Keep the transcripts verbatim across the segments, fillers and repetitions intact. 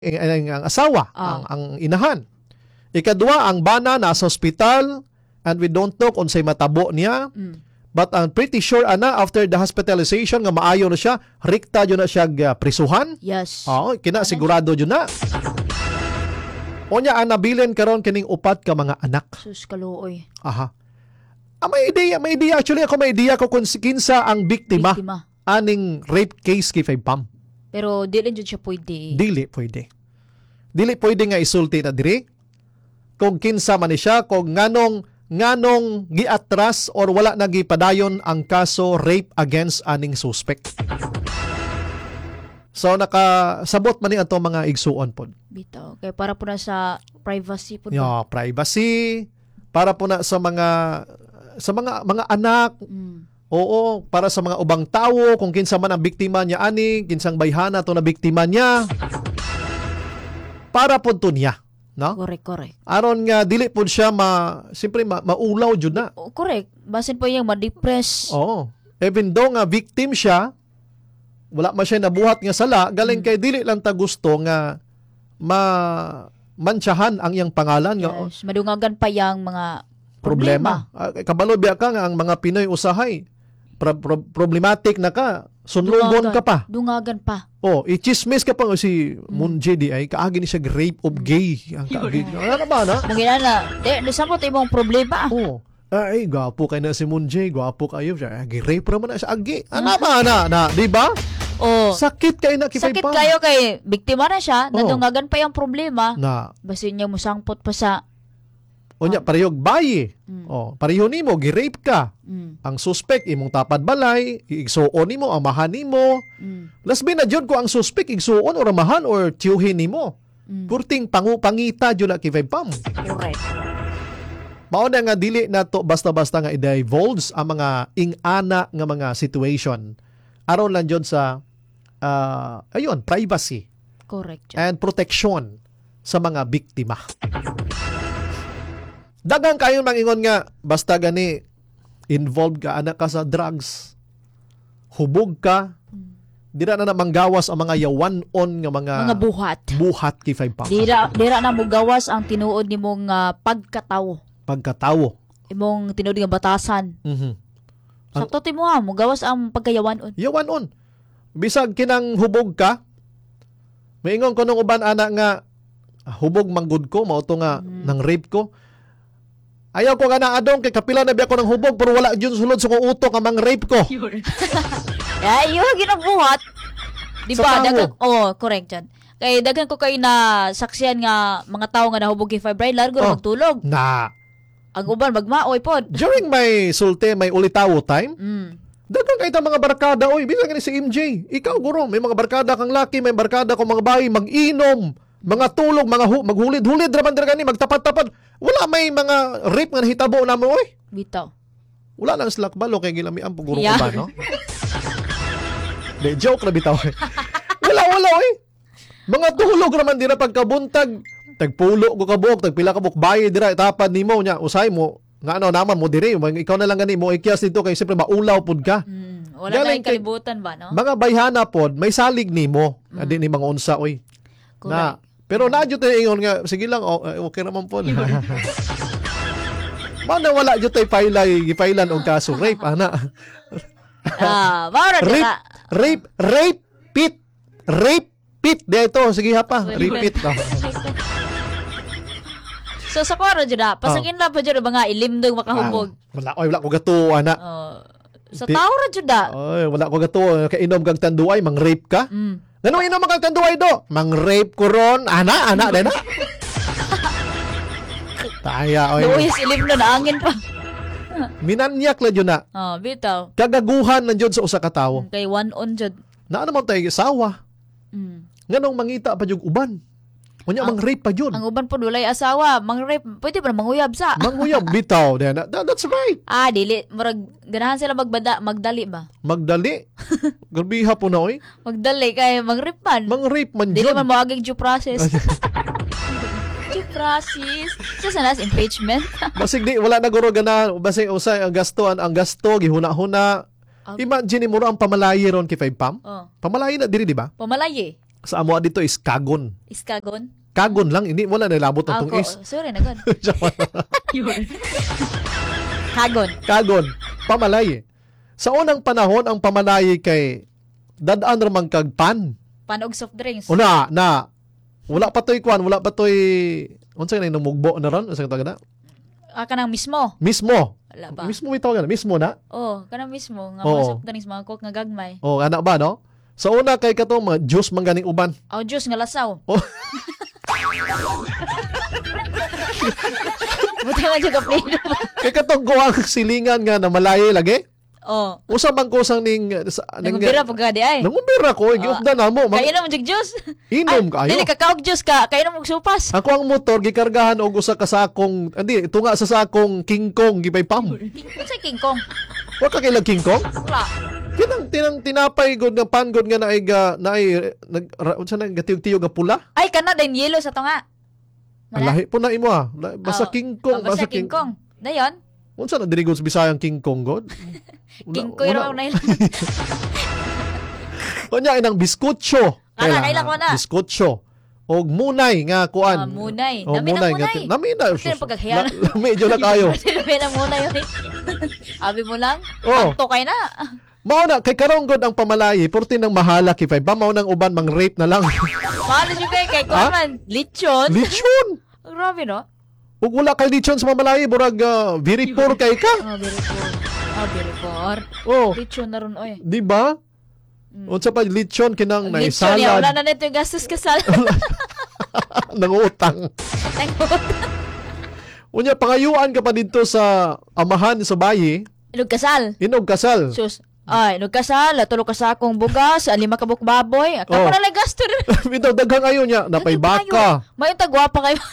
ang, ang asawa, Ah. ang, ang inahan. Ikadua, ang bana nasa hospital and we don't know kung say matabo niya. Mm. But I'm pretty sure ana after the hospitalization nga maayo na siya, rikta yun na siya uh, prisuhan. Yes. Oo, kina sigurado yun na. Onya ang nabilin karon kining upat ka mga anak. Sus kaluoy. Aha. Ah, may idea, may idea. Actually, ako may idea ko kung kinsa ang biktima, Biktima. aning rape case kay Pam. Pero di rin dyan siya pwede. Dili pwede. Dili pwede nga isulti na diri. Kung kinsa man ni siya, kung nganong nganong giatras or wala na gipadayon ang kaso rape against aning suspect. So nakasabot man ni ato mga igsuon pod. Bitaw. Kaya para po na sa privacy po. Yeah, privacy para po na sa mga sa mga mga anak. Mm. Oo, para sa mga ubang tao, kung kinsa man ang biktima niya ani, kinsang bayhana to na biktima niya. Para po to niya, no? Correct, correct. Aron nga dili po siya ma simpre ma, maulaw jud na. O, correct. Basin po yung ma-depress. Oo. Even though nga victim siya, wala man siya nabuhat nga sala, galing kay dili lang ta gusto nga ma mantsahan ang iyang pangalan nga Yes. Madungagan pa yung mga problema. problema. Uh, kabalo biya ka nga ang mga Pinoy usahay. Pro- pro- problematic na ka. Sunlungon ka pa. Dungagan pa. Oh, i-chismis ka pa nga si Moon J D ay kaagi ni siya rape of gay. Ang kaagi. Ano ba na? Mungkin na, di, di sa mo imong problema. Oh. Ay, gwapo kayo na si Moon J. Gwapo kayo. Agi, rape naman na siya. Agi. Ano ba na? na di ba? Oh. Sakit kayo na kipay Sakit pa. kayo kay biktima na siya, Oh. nadungagan pa yung problema. Na. Basin niya musangpot pa sa O niya, parehog bayi. Mm. Oh, pareho nimo, gi-rape ka. mm, Ang suspect, imong tapad balay, iigsuon nimo, amahan nimo. mm, Lasbi na dyan ko ang suspect, igsuon or amahan or tiyuhin nimo. mm. Purting pangu pangita dyan na kipay pam. Correct. Mao na nga dili na to basta-basta nga i-divulge ang mga ing-ana nga mga situation. Aron lang dyan sa uh, ayun, privacy Correct. and protection sa mga biktima. Dagang kayo mangingon nga basta gani involved ka anak ka sa drugs. Hubog ka. Dira na na manggawas ang mga yawan-on nga mga, Mga buhat. buhat kay five pam. Dira dira na mo gawas ang tinuod nimong uh, pagkatawo. Pagkatawo. Imong tinuod nga batasan. Mhm. Ang- Sakto ti mo ha, mo gawas ang pagkayawanon. Yawan-on. Bisag kinang hubog ka. Maingon ko nung uban anak nga ah, hubog manggod ko mao to nga Mm. nang rape ko. Ayaw ko nga na adong kay kapila na biya ko ng hubog pero wala jud sulod sa kong utok ang mang rape ko. Ay, yung ginabuhat. Di Sa ba? tawo. Dagan, oh, correct dyan. Kay dagan ko kayo na saksiyan nga mga tao nga nahubog kay Fibrine, largo Oh. na magtulog. Na Ang uban, magmaoy pod. during my sulti, may ulitawo time, Mm. dagang kayo mga barkada, oy, bilang ni si M J. Ikaw, guro, may mga barkada kang laki, may barkada kang mga bayi, mag-inom, mga tulog, mga hu- maghulid-hulid, raman dira gani, magtapat-tapat. Wala may mga rape nga nahitabo na mo, oy. Bitaw. Wala lang slack balo, kay gilami ang paguro Yeah. ko ba, no? De, joke na bitaw. Wala, wala, oy. Mga tulog raman dira pagkabuntag, tagpulo ko kabuk, tagpila kabuk, bayi dira, tapad nimo nya, usay mo, nga ano naman mo dire, ikaw na lang gani mo ikyas dito kay siyempre maulaw pud ka. Mm. Wala Galing na yung kay- kalibutan ba, no? Mga bayhana pod, may salig nimo. Mm. Adi ni mga unsa oy. Na, Correct. pero na jud tay ingon nga sige lang oh, eh, okay naman pod. Mana wala jud tay pailay, gipailan og kaso rape ana. Ah, mara rape, dira. rape, rape pit. Rape pit dito, sige ha pa. Sorry, Repeat. Oh. So sa kwaro dyan na, pasagin lang pa dyan mga ilimdong makahubog. Ah, wala oy, wala ko gato ana. Oh. Sa Di- tao ra dyan na. Oy, wala ko gato kay inom kag tanduay, mang rape ka. Mm. Ganun inom kag tanduay do. Mang rape ko ron. Ana, ana din na. Taya oy. Luis, ilim na naangin pa. Minanyak la jud na. Oh, bitaw. Kagaguhan na jud sa usa ka tawo. Kay one on dyan. Na naman tayo sawa. Mm. Nganong mangita pa jud uban. Unya mang rape pa jud. Ang uban po dulay asawa, mang rape, pwede ba na manguyab sa? Manguyab bitaw then. That, that's right. Ah, dili, murag ganahan sila magbada, magdali ba? Magdali. Garbiha po na oy. Magdali kay mang rape man. Mang rape man Dili jud. man moaging due process. Due process. Sa sanas impeachment. Basig di wala na guro gana basig usay ang gasto ang, ang gasto gihuna-huna. Ah. Imagine mo ang pamalayi ron kay five pam. Oh, Pamalayi na diri di ba? pamalayi. Sa amo dito is kagon. Iskagon. Kagon lang, hindi wala nilabot ng tong Ako, is. sorry na god. Kagon. Kagon, pamalay. Sa unang panahon ang pamalay kay dadaan ramang kag pan. Panog soft drinks. Una na wala pa toy kwan, wala pa toy unsa na namugbo na ron, unsa tawag na? Ah, kanang mismo. Mismo. Wala ba? Mismo ito na, mismo na. Oh, kanang mismo nga Oo. mga soft drinks mga coke nga gagmay. Oh, anak ba no? Sa una kay kato mga juice man ganing uban. Oh, juice nga lasaw. Oh. Buti man siya kaplino. Kay katong kuwang silingan nga na malayo lagi. Oh. Usa man ko sang ning sa ning Nangumbira pag gadi ay. Nangumbira ko, giupda na mo. Mag- Kaya na mo jig juice. Inom Ay, kayo. Dili kakaog juice ka, kaya na mo supas. Ako ang motor gikargahan og usa ka sakong, hindi, ito nga sa sakong King Kong gibay pam. Sa King Kong. Wa ka kailang King Kong? Wala. Kinang tinang tinapay gud nga pan gud nga naay ga naay nag ra- unsa na gatiyog-tiyog nga pula. Ay, kana din yellow sa to nga. Ang lahi po na imo ah. La- Basta Oh. King Kong, Oh, basta King Kong. Dayon. Unsa na diri gud sa Bisayang King Kong god? King Kong raw na ilang. Unya inang biskutso. Ana, kailan ko na? Biskutso. Og munay nga kuan. Ah, munay. Oh, Nami na nga munay. ti- Nami na. Pwede na pagkakhiyan. La- Medyo na kayo. Sinabi na muna yun. Abi mo lang. Oh. Pagto kay na. Mao na kay karong god ang pamalayi, purti nang mahala kay ba mao nang uban mang rape na lang. Mahalo siya kay kay Ha? Kuman. Lechon. Lechon. Grabe no? Ug wala kay lechon sa mamalayi, burag ah, very poor kay ka. Oh, very poor. Oh, very poor. Oh, Lechon na ron, oy. di ba? Unsa pa lechon kinang na Lechon niya. Wala salad na nito yung gastos kasal. nang utang. Unya pangayuan ka pa dito sa amahan sa bayi, Inog kasal. inog kasal. Sus. Ay, inog kasal. Tulo ka sa akong bugas. Lima ka buk baboy. Ako Oh. na lang gasto rin. Bitaw daghang ayo niya, napay baka. May tagwapa kayo.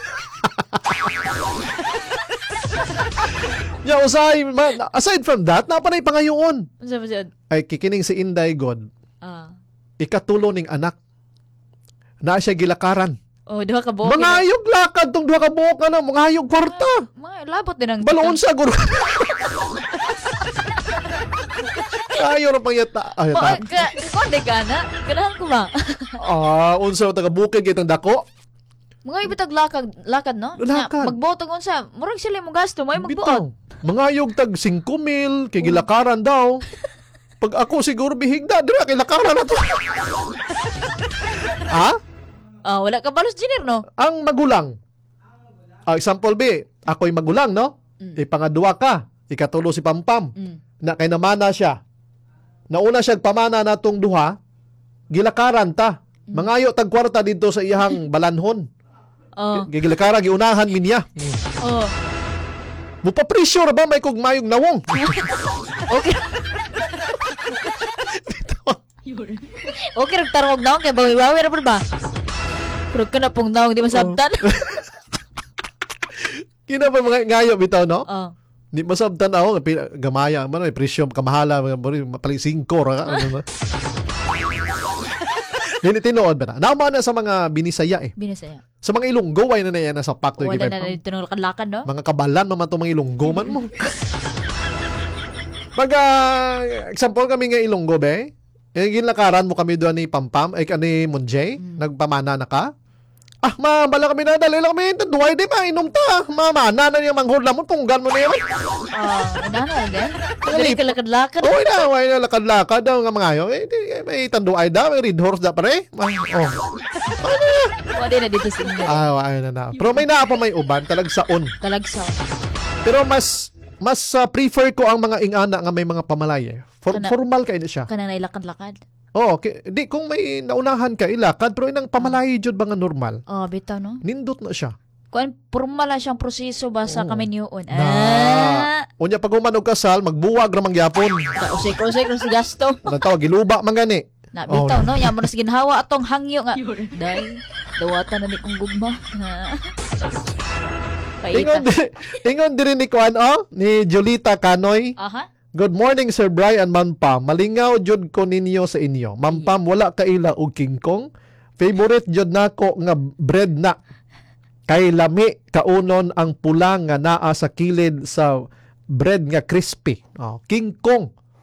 Ya usay man, aside from that, napanay pangayoon. Sabi siya. Ay kikining si Inday God, Ah. ikatulo ning anak. Na siya gilakaran. Oh, duha ka buok. Mga ayog lakad tong duha ka buok na, mga ayog kwarta. Mga labot din ang Baloon sa guro. Ayo na pangyata. Ay, Ma, ta. ka, ko de kana. Kanahan ko ba? Ah, unsa taga bukid kitang dako? Mga ibitag lakad, lakad no? Lakad. Nga, Magbotog unsa. Murag sila mo gasto, may magbuot. Bitaw. Mga ayog tag singko mil kay gilakaran daw. Pag ako siguro bihigda, dira kay lakaran na to. Ha? Ah, wala ka balos engineer no? Ang magulang. Ah, example B, ako'y magulang, no? Mm. Ipangadua ka, ikatulo si Pampam. Mm. Na kay namana siya. Nauna siya pamana natong duha, gilakaran ta. Mangayo tag kwarta dito sa iyang balanhon. Oh. Gigilakaran giunahan minya. Oh. Mupa pressure ba may kog mayong nawong? Okay. Okay, nagtarong na kay bawi-bawi ra ba? Pero ka na pong naong di masabtan. Kina pa mga ngayo bitaw, no? Oh. Di masabtan ako, pi- gamaya man may presyo kamahala, paling singko ra. Ano ba? Dili tinuod ba na? Naama na sa mga binisaya eh. Binisaya. Sa mga Ilonggo ay na na yan sa pakto Wala na na dito ng lakad-lakad no? mga kabalan naman itong mga Ilonggo man mo. Pag ah, example kami nga Ilonggo be, eh, ginlakaran mo kami doon ni Pampam, ay kani Monjay, nagpamana na ka. Ah, ma, bala kami na, dali lang kami, duway di ba, inom ta. Mamana na niya manghod lamon, punggan mo na yun. Ah, ina na din. Dili ka lakad-lakad. Uy na, way na, lakad-lakad daw nga mga yun. Eh, di, eh, may tanduay daw, may red horse da pare. Ma- Oh. Wala na dito sa inyo. Ah, way na na. Pero may naa pa may uban, talag saon. Talagsaw. Pero mas mas uh, prefer ko ang mga ingana nga may mga pamalay eh. For, Kana- formal kay na siya. Kana na ilakad-lakad. Oh, okay. Di kung may naunahan ka ilakad pero inang pamalay jud ba nga normal. Oh, bitaw no? Nindot na siya. Kuan formal lang siyang proseso ba sa Oo. kami niyoon. Na. Ah. Unya pag human og kasal, magbuwag ra mangyapon. Usik-usik ra si gasto. Ano tawag giluba man gani. Na bitaw Oh. no, ya mo na sa ginhawa atong hangyo nga. Dai, dawatan na ni kong gugma. Ingon Paita. di- ingon diri ni Kuan oh, ni Jolita Canoy. Aha. Good morning Sir Brian Manpam. Malingaw jud ko ninyo sa inyo. Mampam wala kaila og King Kong. Favorite jud nako nga bread na. Kay lami kaunon ang pula nga naa sa kilid sa bread nga crispy. Oh, King Kong.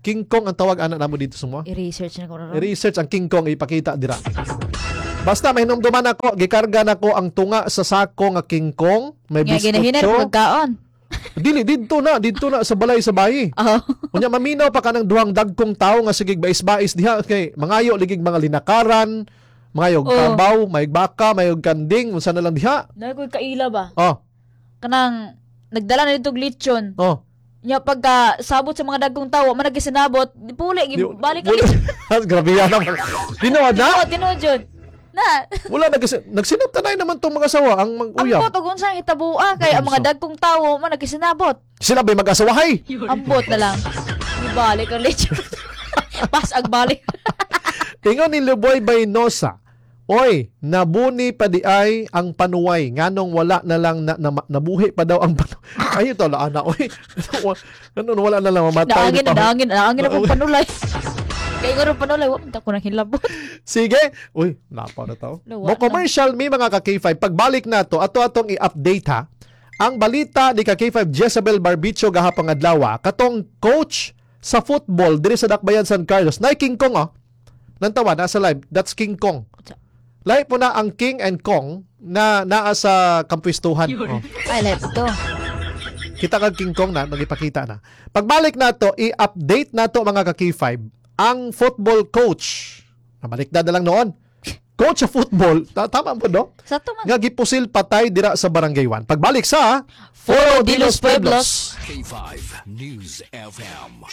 King Kong ang tawag anak namo dito sumo. I-research na ko ron. I-research ang King Kong ipakita dira. Basta may hinumduman ako, gikarga nako ang tunga sa sako nga King Kong, may Nga ginahinar biskotso. magkaon. Dili didto na, didto na sa balay sa bayi. Oh. Unya maminaw pa kanang duhang dagkong tawo nga sigig bais-bais diha kay mangayo ligig mga linakaran, mangayog Oh. kabaw, mayog baka, mayog kanding, unsa na lang diha. Nakoy kaila ba? Oh, Kanang nagdala na dito glitchon. oh. Nya pagka sabot sa mga dagkong tawo, man nagisinabot, di puli Di- balik ka wala- glitchon. Grabe yan naman. Tinuod na? Oh, tinuod jud. Na. Wala nagsin nagsinabtanay naman tong mga asawa ang mag-uyab. Ambot og unsang itabua kay ang mga dagkong tawo man nagisinabot. Sila ba mag-asawahay? Ambot na lang. Di balik ka glitchon. Pas ag balik. Ingon ni Luboy Baynosa, oy, nabuni pa di ay ang panuway. Nganong wala na lang na, na, nabuhi pa daw ang panuway. Ay, ito, laana, oy. Ano, wala na lang mamatay. Naangin na, naangin na, naangin na pong panulay. Kaya nga rin panulay, wag ko nang hilabot. Sige. Uy, napaw na tao. Lawa Mo commercial mi mga ka-K five. Pagbalik na to, ato atong i-update ha. Ang balita ni ka-K five Jezebel Barbicho gahapon adlaw, katong coach sa football diri sa Dakbayan San Carlos. Na King Kong oh. Nantawa nasa live. That's King Kong. Lahi po na ang King and Kong na naa sa kampuistuhan. Oh. Ay, live ito. Kita kag King Kong na, magipakita na. Pagbalik na to, i-update na to mga ka-K five, ang football coach. Nabalik na na lang noon. Coach sa football, ta- tama po no? Sa to man. Nga gipusil patay dira sa Barangay one. Pagbalik sa Foro de los Pueblos. K five News F M.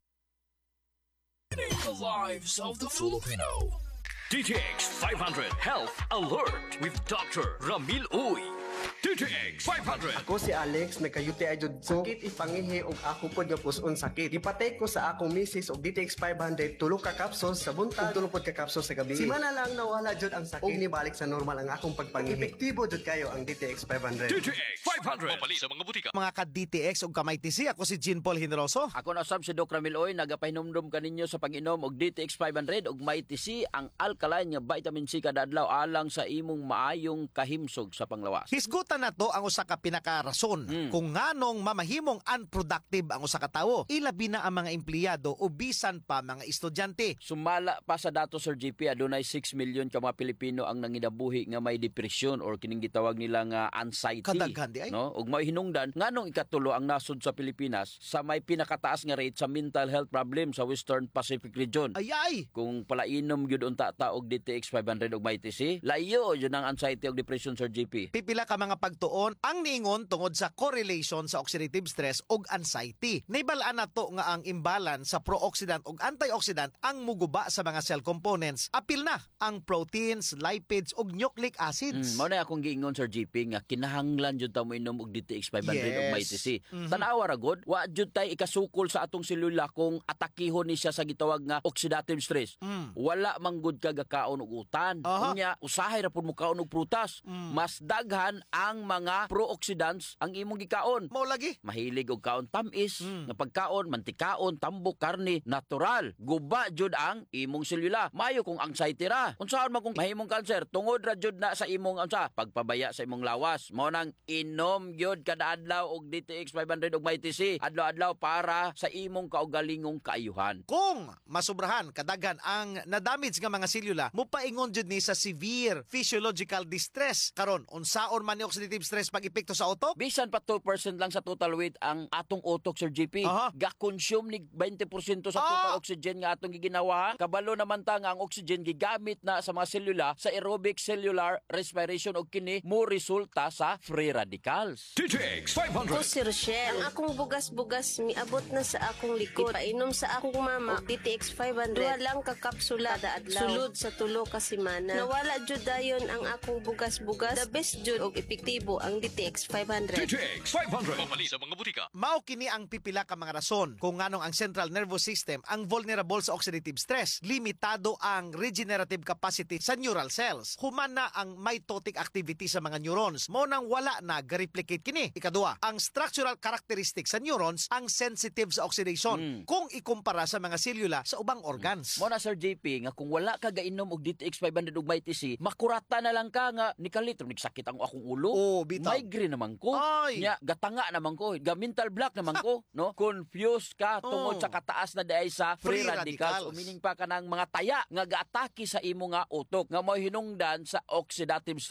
The lives of the Filipino. D T X five hundred Health Alert with Doctor Ramil Uy. D T X five hundred. Ako si Alex, nagkayuti ay jud ko. Sakit ipangihi og ako pod nga puson sakit. Gipatay ko sa akong misis og D T X five hundred tulo ka capsules sa buntag ug tulo pod ka capsules sa gabi. Simana lang nawala jud ang sakit. Og nibalik sa normal ang akong pagpangihi. Epektibo jud kayo ang D T X five hundred. D T X five hundred. Mapali sa mga butika. Mga ka-D T X ug kamay T C, ako si Jean Paul Generoso. Ako na sab si Doc Ramil Oy, nagapahinomdom kaninyo sa pag-inom og D T X five hundred ug may T C ang alkaline nga vitamin C kada adlaw alang sa imong maayong kahimsog sa panglawas. Hisgutan na to ang usa ka pinakarason Mm. kung nganong mamahimong unproductive ang usa ka tawo. Ilabi na ang mga empleyado o bisan pa mga estudyante. Sumala pa sa datos Sir G P, adunay six million ka mga Pilipino ang nangidabuhi nga may depresyon or kining gitawag nila nga anxiety. Kadaghan di ay. No? Ug may hinungdan nganong ikatulo ang nasod sa Pilipinas sa may pinakataas nga rate sa mental health problem sa Western Pacific region. Ay ay. Kung palainom gyud unta ta og D T X five hundred og may T C, layo yun ang anxiety og depression Sir G P. Pipila ka mga pagtuon ang niingon tungod sa correlation sa oxidative stress ug anxiety. Naibalaan na to nga ang imbalance sa pro-oxidant ug antioxidant ang muguba sa mga cell components. Apil na ang proteins, lipids ug nucleic acids. Mm, mao na akong giingon Sir G P nga kinahanglan jud ta mo inom og D T X five hundred og Yes. may T C. Mhm. Tanawa ra gud, wa jud tay ikasukol sa atong selula kung atakihon ni siya sa gitawag nga oxidative stress. Mm. Wala man gud ka gakaon og utan. Aha. Unya usahay ra pud mo kaon og prutas. Mm. Mas daghan ang mga pro-oxidants ang imong gikaon. Mao lagi. Mahilig og kaon tamis, Mm. nga pagkaon, mantikaon, tambok, karne, natural. Guba jud ang imong selula. Mayo kung anxiety ra. Unsaon man kung mahimong cancer, tungod ra jud na sa imong unsa, pagpabaya sa imong lawas. Mao nang inom gyud kada adlaw og D T X five hundred og may T C adlaw-adlaw para sa imong kaugalingong kaayuhan. Kung masubrahan kadaghan ang na-damage nga mga selula, mupaingon jud ni sa severe physiological distress. Karon, unsaon man ni oxidative stress pag epekto sa utok? Bisan pa two percent lang sa total weight ang atong utok Sir G P. Aha. Ga-consume ni twenty percent sa Ah. total oxygen nga atong giginawa. Kabalo naman ta nga ang oxygen gigamit na sa mga selula sa aerobic cellular respiration og kini mo resulta sa free radicals. D T X five hundred. Ako si Rochelle. Ang akong bugas-bugas miabot na sa akong likod. Painom sa akong mama og D T X five hundred. Duha lang ka kapsula kada adlaw. Sulod sa tulo ka semana. Nawala jud dayon ang akong bugas-bugas. The best jud og epektibo ang D T X five D hundred. T X five hundred. Mapali sa mga butika. Mao kini ang pipila ka mga rason kung nganong ang central nervous system ang vulnerable sa oxidative stress. Limitado ang regenerative capacity sa neural cells. Human na ang mitotic activity sa mga neurons. Mo nang wala na ga-replicate kini. Ikaduha, ang structural characteristics sa neurons ang sensitive sa oxidation Mm. kung ikumpara sa mga selula sa ubang organs. Mo na Sir J P nga kung wala ka gainom og D T X five hundred og may T C, makurata na lang ka nga nikalit nigsakit ang akong ulo. Oh, bitaw. Migraine naman ko. Ay. Nya gatanga naman ko. Ga mental block naman ko, no? Confused ka tungod Oh. sa kataas na dai sa free, Free radicals. radicals. Umining pa ka ng mga taya nga gaatake sa imo nga utok nga mo hinungdan sa oxidative